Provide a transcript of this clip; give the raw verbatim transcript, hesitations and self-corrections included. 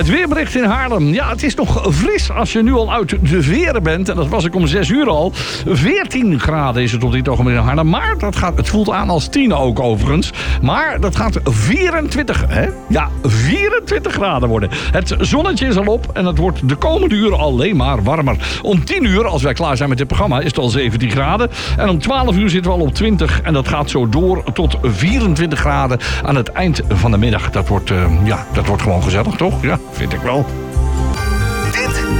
Het weerbericht in Haarlem. Ja, het is nog fris als je nu al uit de veren bent. En dat was ik om zes uur al. veertien graden is het op dit ogenblik in Haarlem. Maar dat gaat, het voelt aan als tien ook overigens. Maar dat gaat vierentwintig, hè? Ja, vierentwintig graden worden. Het zonnetje is al op en het wordt de komende uren alleen maar warmer. Om tien uur, als wij klaar zijn met dit programma, is het al zeventien graden. En om twaalf uur zitten we al op twintig. En dat gaat zo door tot vierentwintig graden aan het eind van de middag. Dat wordt, uh, ja, dat wordt gewoon gezellig, toch? Ja, vind ik wel.